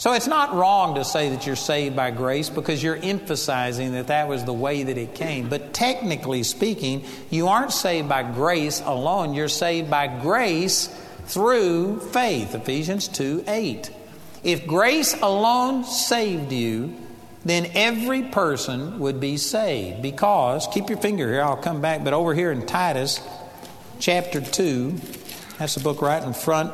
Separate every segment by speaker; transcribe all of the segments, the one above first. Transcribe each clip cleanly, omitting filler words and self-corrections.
Speaker 1: So it's not wrong to say that you're saved by grace because you're emphasizing that that was the way that it came. But technically speaking, you aren't saved by grace alone. You're saved by grace through faith. Ephesians 2:8. If grace alone saved you, then every person would be saved. Because, keep your finger here, I'll come back, but over here in Titus chapter 2, that's the book right in front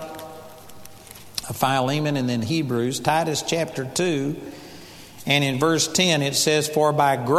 Speaker 1: of Philemon and then Hebrews, Titus chapter 2, and in verse 10 it says, For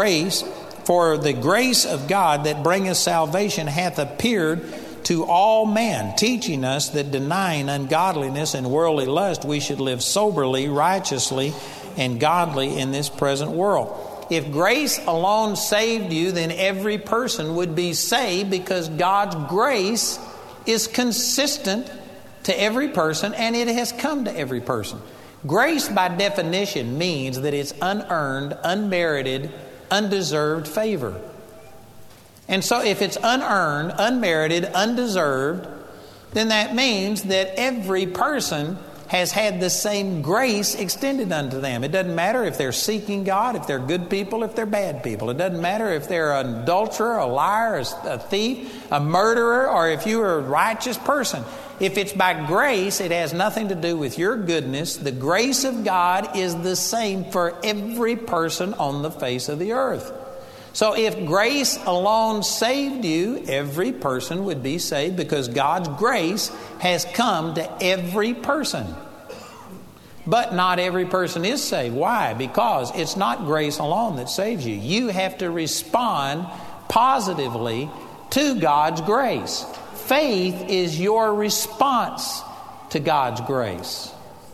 Speaker 1: the grace of God that bringeth salvation hath appeared to all men, teaching us that denying ungodliness and worldly lust, we should live soberly, righteously, and godly in this present world. If grace alone saved you, then every person would be saved because God's grace is consistent to every person and it has come to every person. Grace by definition means that it's unearned, unmerited, undeserved favor. And so if it's unearned, unmerited, undeserved, then that means that every person has had the same grace extended unto them. It doesn't matter if they're seeking God, if they're good people, if they're bad people. It doesn't matter if they're an adulterer, a liar, a thief, a murderer, or if you are a righteous person. If it's by grace, it has nothing to do with your goodness. The grace of God is the same for every person on the face of the earth. So if grace alone saved you, every person would be saved because God's grace has come to every person. But not every person is saved. Why? Because it's not grace alone that saves you. You have to respond positively to God's grace. Faith is your response to God's grace.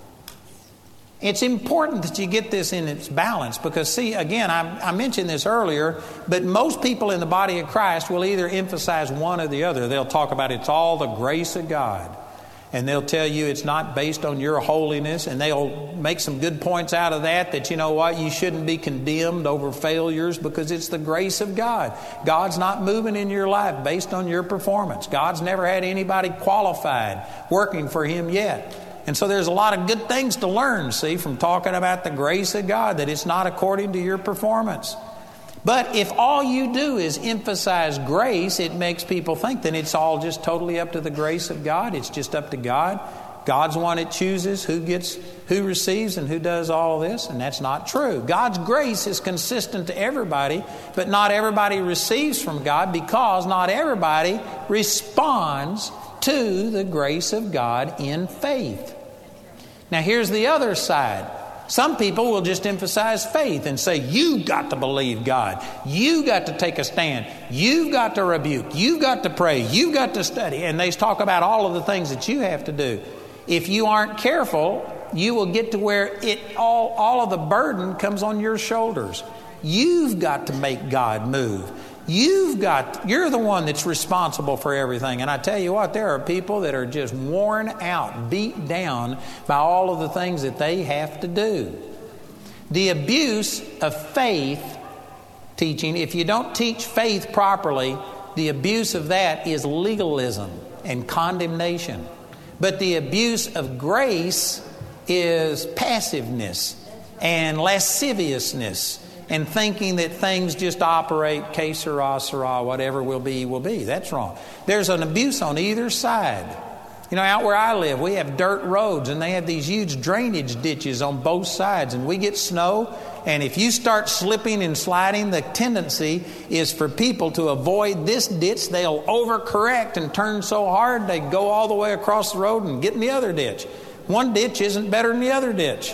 Speaker 1: It's important that you get this in its balance because, see, again, I mentioned this earlier, but most people in the body of Christ will either emphasize one or the other. They'll talk about it's all the grace of God. And they'll tell you it's not based on your holiness, and they'll make some good points out of that you know what, you shouldn't be condemned over failures because it's the grace of God. God's not moving in your life based on your performance. God's never had anybody qualified working for Him yet. And so there's a lot of good things to learn, see, from talking about the grace of God, that it's not according to your performance. But if all you do is emphasize grace, it makes people think that it's all just totally up to the grace of God. It's just up to God. God's the one that chooses who receives and who does all this, and that's not true. God's grace is consistent to everybody, but not everybody receives from God because not everybody responds to the grace of God in faith. Now here's the other side. Some people will just emphasize faith and say, you've got to believe God. You've got to take a stand. You've got to rebuke. You've got to pray. You've got to study. And they talk about all of the things that you have to do. If you aren't careful, you will get to where all of the burden comes on your shoulders. You've got to make God move. You're the one that's responsible for everything. And I tell you what, there are people that are just worn out, beat down by all of the things that they have to do. The abuse of faith teaching, if you don't teach faith properly, the abuse of that is legalism and condemnation. But the abuse of grace is passiveness and lasciviousness and thinking that things just operate, que sera, sera, whatever will be, will be. That's wrong. There's an abuse on either side. You know, out where I live, we have dirt roads, and they have these huge drainage ditches on both sides, and we get snow, and if you start slipping and sliding, the tendency is for people to avoid this ditch. They'll overcorrect and turn so hard, they go all the way across the road and get in the other ditch. One ditch isn't better than the other ditch.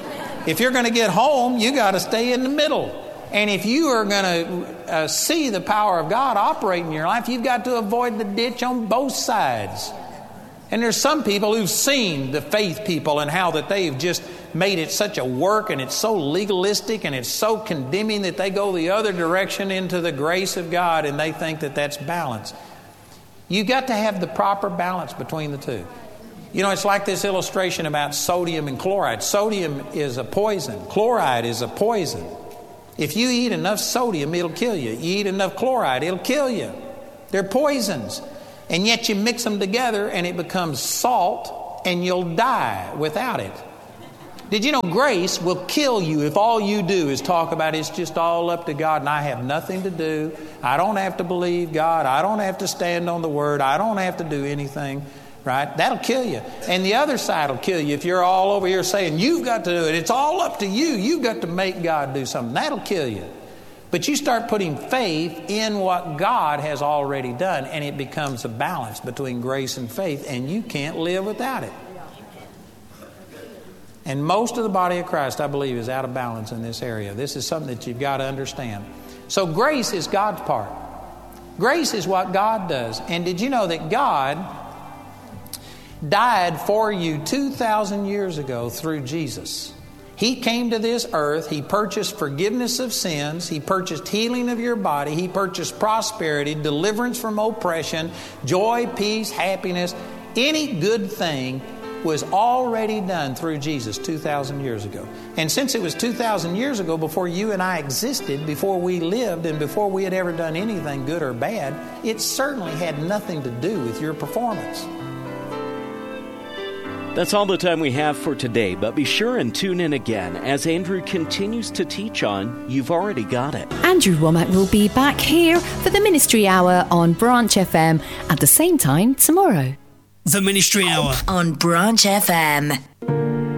Speaker 1: If you're going to get home, you got to stay in the middle. And if you are going to see the power of God operate in your life, you've got to avoid the ditch on both sides. And there's some people who've seen the faith people and how that they've just made it such a work, and it's so legalistic and it's so condemning that they go the other direction into the grace of God, and they think that that's balance. You've got to have the proper balance between the two. You know, it's like this illustration about sodium and chloride. Sodium is a poison. Chloride is a poison. If you eat enough sodium, it'll kill you. You eat enough chloride, it'll kill you. They're poisons. And yet you mix them together and it becomes salt, and you'll die without it. Did you know grace will kill you if all you do is talk about it's just all up to God and I have nothing to do. I don't have to believe God. I don't have to stand on the Word. I don't have to do anything. Right? That'll kill you. And the other side will kill you if you're all over here saying, you've got to do it. It's all up to you. You've got to make God do something. That'll kill you. But you start putting faith in what God has already done, and it becomes a balance between grace and faith, and you can't live without it. And most of the body of Christ, I believe, is out of balance in this area. This is something that you've got to understand. So grace is God's part. Grace is what God does. And did you know that God died for you 2,000 years ago through Jesus? He came to this earth. He purchased forgiveness of sins. He purchased healing of your body. He purchased prosperity, deliverance from oppression, joy, peace, happiness. Any good thing was already done through Jesus 2,000 years ago. And since it was 2,000 years ago, before you and I existed, before we lived, and before we had ever done anything good or bad, it certainly had nothing to do with your performance.
Speaker 2: That's all the time we have for today, but be sure and tune in again as Andrew continues to teach on You've Already Got It.
Speaker 3: Andrew Womack will be back here for the Ministry Hour on Branch FM at the same time tomorrow.
Speaker 4: The Ministry Hour
Speaker 5: on Branch FM.